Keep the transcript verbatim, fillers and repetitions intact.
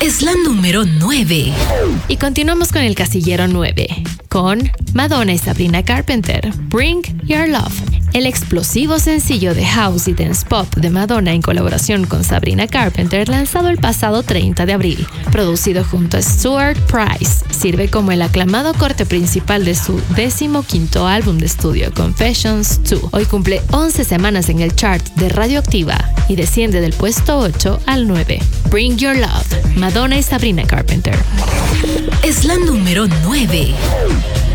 Es la número nueve. Y continuamos con el casillero nueve, con Madonna y Sabrina Carpenter, Bring Your Love. El explosivo sencillo de house y dance pop de Madonna en colaboración con Sabrina Carpenter, lanzado el pasado treinta de abril, producido junto a Stuart Price, sirve como el aclamado corte principal de su décimo quinto álbum de estudio, Confessions dos. Hoy cumple once semanas en el chart de Radioactiva y desciende del puesto ocho al nueve. Bring Your Love, Madonna y Sabrina Carpenter. Es la número nueve.